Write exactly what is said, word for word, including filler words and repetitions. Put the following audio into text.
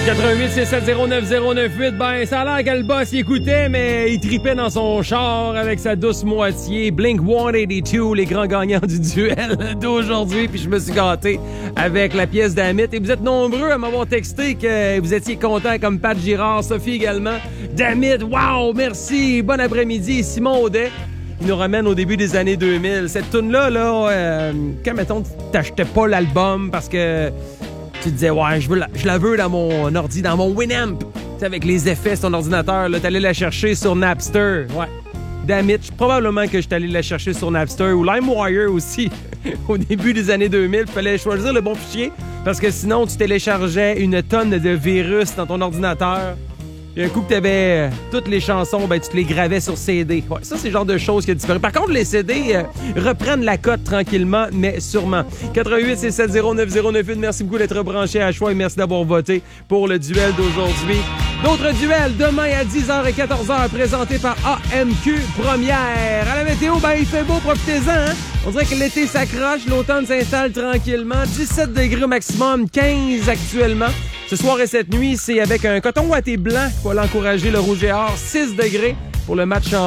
quatre-vingt-huit six sept zéro neuf zéro neuf huit, ben ça a l'air que le boss il écoutait, mais il tripait dans son char avec sa douce moitié. Blink cent quatre-vingt-deux, les grands gagnants du duel d'aujourd'hui, puis je me suis gâté avec la pièce d'Amit. Et vous êtes nombreux à m'avoir texté que vous étiez contents comme Pat Girard, Sophie également. D'Amit, wow, merci, bon après-midi. Simon Audet, il nous ramène au début des années deux mille. Cette toune-là, là, euh, quand, mettons, t'achetais pas l'album parce que tu te disais, ouais, je, veux la, je la veux dans mon ordi, dans mon Winamp. Tu sais, avec les effets sur ton ordinateur, là, t'allais la chercher sur Napster. Ouais. Damn it. Probablement que je suis allé la chercher sur Napster ou LimeWire aussi. Au début des années deux mille, il fallait choisir le bon fichier parce que sinon, tu téléchargeais une tonne de virus dans ton ordinateur. Puis un coup que t'avais euh, toutes les chansons, ben tu te les gravais sur C D. Ouais, ça, c'est le genre de choses qui a disparu. Par contre, les C D euh, reprennent la cote tranquillement, mais sûrement. quatre-vingt-huit six sept zéro neuf zéro neuf huit, merci beaucoup d'être branché à choix et merci d'avoir voté pour le duel d'aujourd'hui. D'autres duels demain à dix heures et quatorze heures présentés par A M Q Première. À la météo, ben il fait beau, profitez-en. Hein? On dirait que l'été s'accroche, l'automne s'installe tranquillement. dix-sept degrés maximum, quinze actuellement. Ce soir et cette nuit, c'est avec un coton ouaté blanc qu'il faut l'encourager, le Rouge et Or. six degrés pour le match en